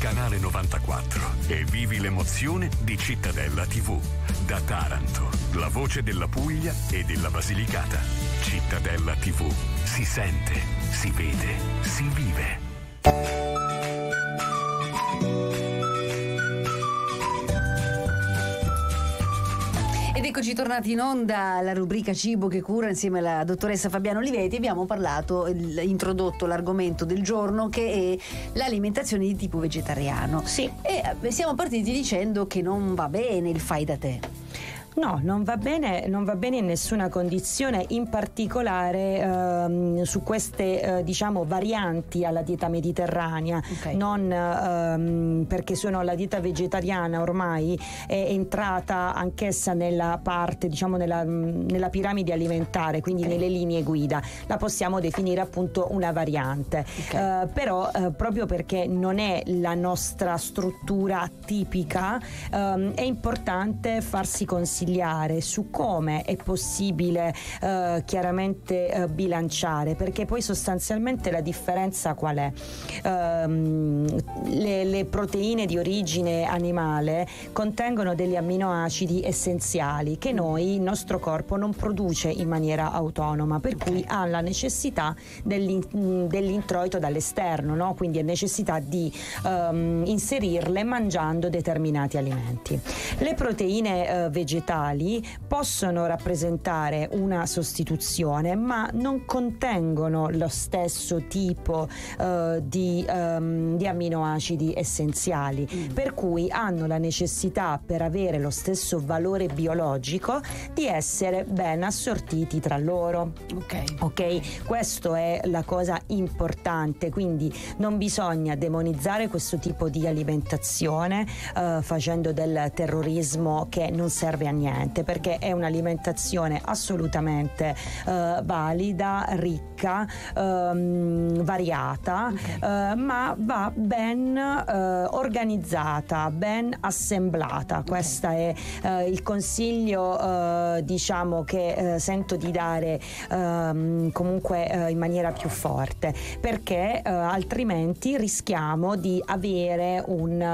Canale 94 e vivi l'emozione di Cittadella TV. Da Taranto, la voce della Puglia e della Basilicata. Cittadella TV. Si sente, si vede, si vive. Ed eccoci tornati in onda alla rubrica Cibo che cura insieme alla dottoressa Fabiana Olivetti. Abbiamo introdotto l'argomento del giorno, che è l'alimentazione di tipo vegetariano. Sì. E siamo partiti dicendo che non va bene il fai da te. No, non va bene in nessuna condizione, in particolare su queste diciamo varianti alla dieta mediterranea, okay. Non perché la dieta vegetariana ormai è entrata anch'essa nella parte, diciamo nella piramide alimentare, quindi okay. Nelle linee guida, la possiamo definire appunto una variante, okay. Però proprio perché non è la nostra struttura tipica, è importante farsi consigliare su come è possibile chiaramente bilanciare, perché poi sostanzialmente la differenza qual è? Le proteine di origine animale contengono degli amminoacidi essenziali che il nostro corpo non produce in maniera autonoma, per cui ha la necessità dell'introito dall'esterno, no? Quindi ha necessità di inserirle mangiando determinati alimenti. Le proteine vegetali possono rappresentare una sostituzione, ma non contengono lo stesso tipo di amminoacidi essenziali, per cui hanno la necessità, per avere lo stesso valore biologico, di essere ben assortiti tra loro. Ok, questo è la cosa importante, quindi non bisogna demonizzare questo tipo di alimentazione facendo del terrorismo che non serve a niente, perché è un'alimentazione assolutamente valida, ricca, variata, ma va ben organizzata, ben assemblata. Questo è il consiglio diciamo che sento di dare comunque in maniera più forte, perché altrimenti rischiamo di avere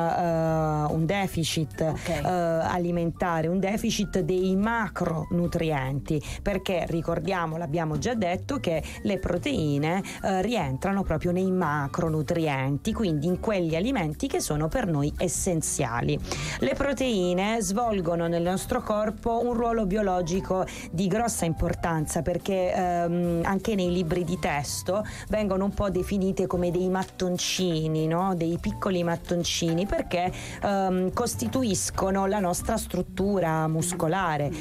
un deficit alimentare, un deficit dei macronutrienti, perché ricordiamo, l'abbiamo già detto, che le proteine rientrano proprio nei macronutrienti, quindi in quegli alimenti che sono per noi essenziali. Le proteine svolgono nel nostro corpo un ruolo biologico di grossa importanza, perché anche nei libri di testo vengono un po' definite come dei mattoncini, no? Dei piccoli mattoncini, perché costituiscono la nostra struttura muscolare,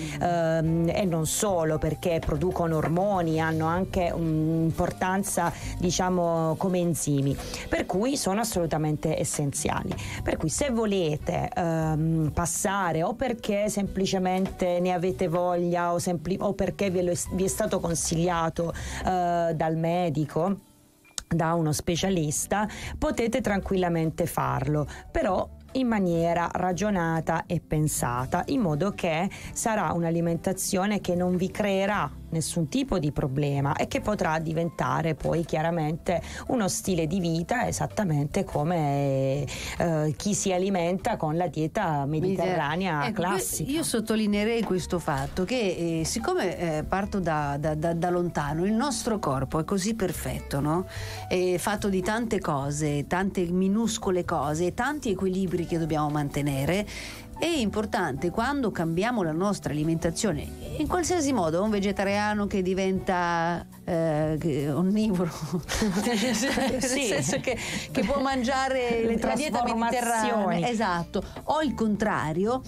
e non solo, perché producono ormoni, hanno anche un'importanza diciamo come enzimi, per cui sono assolutamente essenziali. Per cui se volete passare, o perché semplicemente ne avete voglia, o perché vi è stato consigliato dal medico, da uno specialista, potete tranquillamente farlo, però in maniera ragionata e pensata, in modo che sarà un'alimentazione che non vi creerà nessun tipo di problema e che potrà diventare poi chiaramente uno stile di vita, esattamente come chi si alimenta con la dieta mediterranea classica. Io sottolineerei questo fatto, che siccome parto da lontano, il nostro corpo è così perfetto, no? È fatto di tante cose, tante minuscole cose, tanti equilibri che dobbiamo mantenere. È importante, quando cambiamo la nostra alimentazione, in qualsiasi modo, un vegetariano che diventa onnivoro, nel senso che può mangiare la dieta mediterranea, esatto, o il contrario,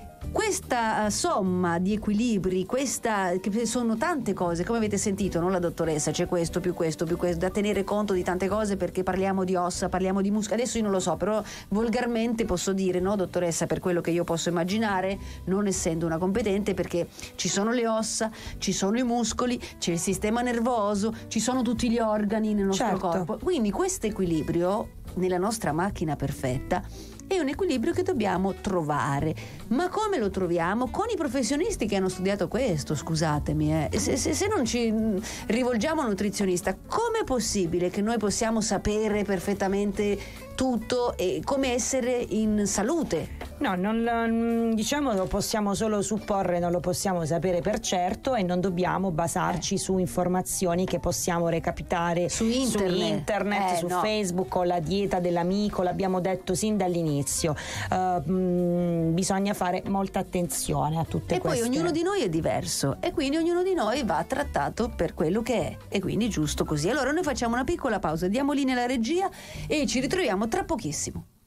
questa somma di equilibri, che sono tante cose, come avete sentito, no? La dottoressa, c'è questo, più questo, da tenere conto di tante cose, perché parliamo di ossa, parliamo di muscoli. Adesso io non lo so, però volgarmente posso dire, no, dottoressa, per quello che io posso immaginare, non essendo una competente, perché ci sono le ossa, ci sono i muscoli, c'è il sistema nervoso, ci sono tutti gli organi nel nostro corpo. Quindi questo equilibrio nella nostra macchina perfetta è un equilibrio che dobbiamo trovare. Ma come lo troviamo? Con i professionisti che hanno studiato questo, scusatemi. Se non ci rivolgiamo a un nutrizionista, com'è possibile che noi possiamo sapere perfettamente tutto e come essere in salute? No, diciamo lo possiamo solo supporre, non lo possiamo sapere per certo, e non dobbiamo basarci su informazioni che possiamo recapitare su internet, su Facebook, con la dieta dell'amico, l'abbiamo detto sin dall'inizio. Bisogna fare molta attenzione a tutte queste. E poi ognuno di noi è diverso e quindi ognuno di noi va trattato per quello che è, e quindi giusto così. Allora noi facciamo una piccola pausa, diamo linea alla regia e ci ritroviamo tra pochissimo.